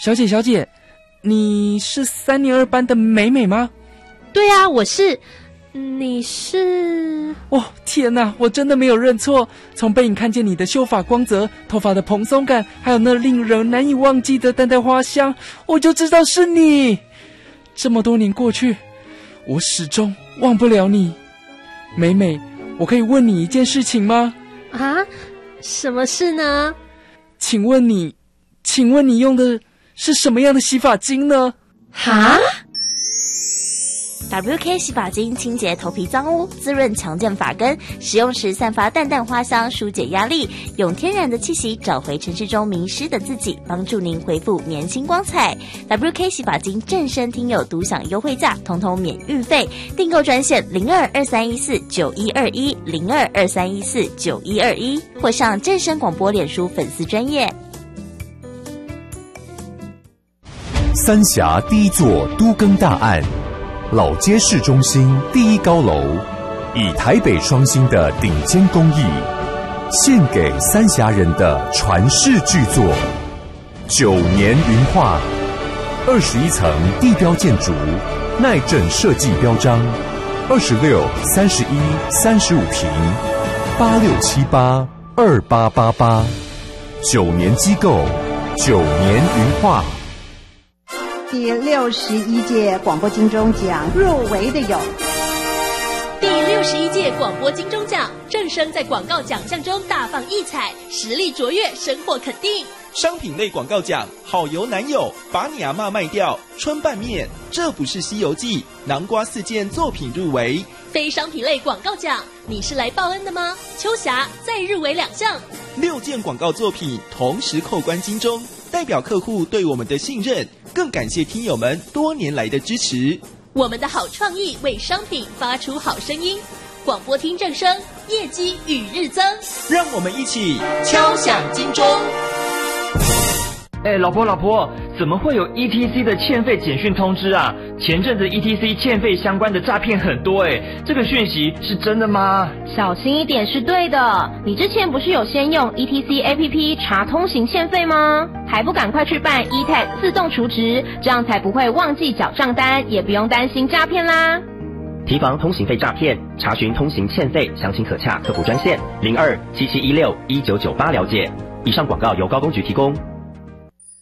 小姐，你是3年2班的美美吗？ 对啊，我是。你是？ 哦，天哪，我真的没有认错。从背影看见你的秀发光泽、头发的蓬松感，还有那令人难以忘记的淡淡花香，我就知道是你。这么多年过去，我始终忘不了你。美美，我可以问你一件事情吗？ 啊？什么事呢？ 请问你用的是什么样的洗发精呢？ 哈 ？WK 洗发精清洁头皮脏污，滋润强健发根，使用时散发淡淡花香，疏解压力，用天然的气息找回城市中迷失的自己，帮助您恢复年轻光彩。WK 洗发精正声听友独享优惠价，统统免运费，订购专线02231491210223149121，或上正声广播脸书粉丝专页。 三峡第一座都更大案，老街市中心第一高楼，以台北双星的顶尖工艺，献给三峡人的传世巨作9年云画，21层地标建筑，耐震设计标章，26、31、35坪，86782888，9年机构，9年云画。 第61届广播金钟奖入围的有第61届广播金钟奖，正声在广告奖项中大放异彩，实力卓越，深获肯定。 商品类广告奖，好油男友，把你阿嬷卖掉，春拌面，这不是西游记，南瓜4件作品入围。 非商品类广告奖，你是来报恩的吗？秋霞再入围2项 ，6件广告作品同时扣关金钟，代表客户对我们的信任，更感谢听友们多年来的支持。 我们的好创意为商品发出好声音，广播听正声，业绩与日增。 让我们一起敲响金钟。 老婆，怎么会有 ETC 的欠费简讯通知啊？前阵子 ETC 欠费相关的诈骗很多这个讯息是真的吗？ 小心一点是对的。你之前不是有先用 ETC APP 查通行欠费吗？还不赶快去办 eTag 自动储值，这样才不会忘记缴账单，也不用担心诈骗啦。 提防通行费诈骗，查询通行欠费，详情可洽客服专线0277161998了解。以上广告由高工局提供。